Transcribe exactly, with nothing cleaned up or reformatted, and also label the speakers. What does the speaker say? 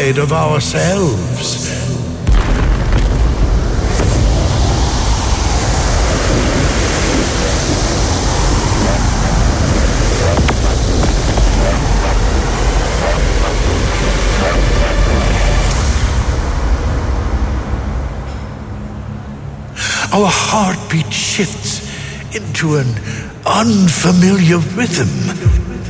Speaker 1: outside of ourselves. Our heartbeat shifts into an unfamiliar rhythm.